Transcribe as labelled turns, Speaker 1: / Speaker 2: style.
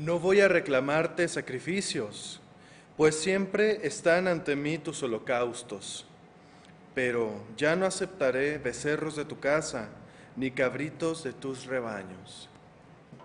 Speaker 1: No voy a reclamarte sacrificios, pues siempre están ante mí tus holocaustos. Pero ya no aceptaré becerros de tu casa, ni cabritos de tus rebaños.